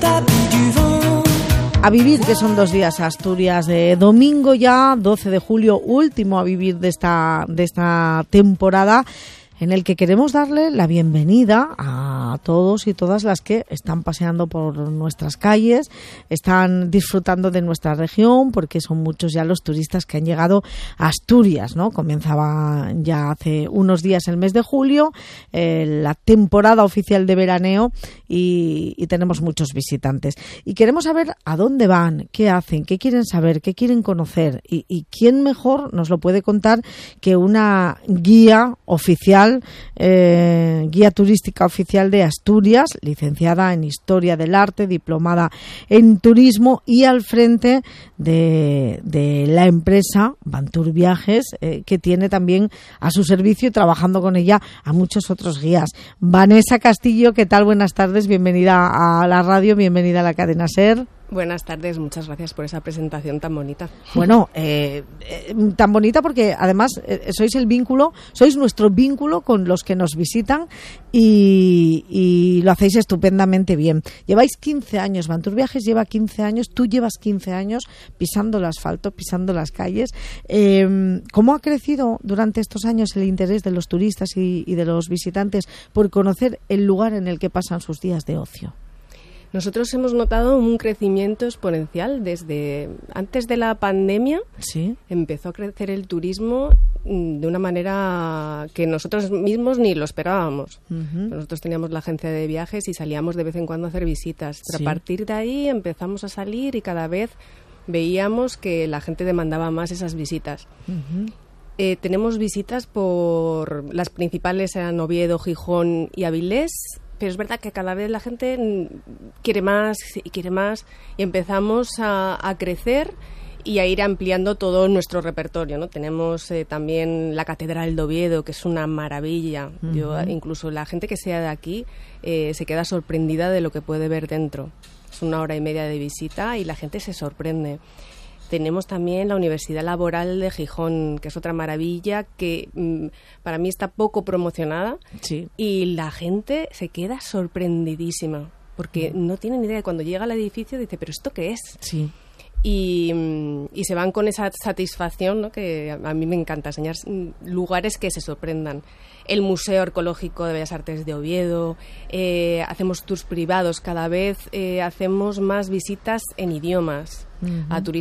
A vivir, que son 2 días a Asturias, de domingo ya, 12 de julio, último a vivir de esta temporada, en el que queremos darle la bienvenida a todos y todas las que están paseando por nuestras calles, están disfrutando de nuestra región, porque son muchos ya los turistas que han llegado a Asturias, ¿no? Comenzaba ya hace unos días el mes de julio, la temporada oficial de veraneo, y tenemos muchos visitantes. Y queremos saber a dónde van, qué hacen, qué quieren saber, qué quieren conocer, y quién mejor nos lo puede contar que una guía oficial, guía turística oficial de Asturias, licenciada en Historia del Arte, diplomada en Turismo y al frente de la empresa Bantur Viajes, que tiene también a su servicio y trabajando con ella a muchos otros guías. Vanessa Castillo, ¿qué tal? Buenas tardes, bienvenida a la radio, bienvenida a la cadena SER. Buenas tardes, muchas gracias por esa presentación tan bonita. Bueno, tan bonita porque además sois nuestro vínculo con los que nos visitan y lo hacéis estupendamente bien. Lleváis 15 años, Bantur Viajes lleva 15 años, tú llevas 15 años pisando el asfalto, pisando las calles. ¿Cómo ha crecido durante estos años el interés de los turistas y de los visitantes por conocer el lugar en el que pasan sus días de ocio? Nosotros hemos notado un crecimiento exponencial desde antes de la pandemia. Sí. Empezó a crecer el turismo de una manera que nosotros mismos ni lo esperábamos. Uh-huh. Nosotros teníamos la agencia de viajes y salíamos de vez en cuando a hacer visitas. Pero sí, a partir de ahí empezamos a salir y cada vez veíamos que la gente demandaba más esas visitas. Uh-huh. Tenemos visitas por las principales, eran Oviedo, Gijón y Avilés. Pero es verdad que cada vez la gente quiere más y empezamos a crecer y a ir ampliando todo nuestro repertorio, ¿no? Tenemos también la Catedral de Oviedo, que es una maravilla. Uh-huh. Incluso la gente que sea de aquí se queda sorprendida de lo que puede ver dentro. Es 1 hora y media de visita y la gente se sorprende. Tenemos también la Universidad Laboral de Gijón, que es otra maravilla que para mí está poco promocionada. Sí. Y la gente se queda sorprendidísima porque no tienen idea. Cuando llega al edificio dice, ¿pero esto qué es? Sí. Y se van con esa satisfacción, ¿no? Que a mí me encanta enseñar lugares que se sorprendan. El Museo Arqueológico de Bellas Artes de Oviedo, hacemos tours privados, cada vez hacemos más visitas en idiomas, uh-huh, a turistas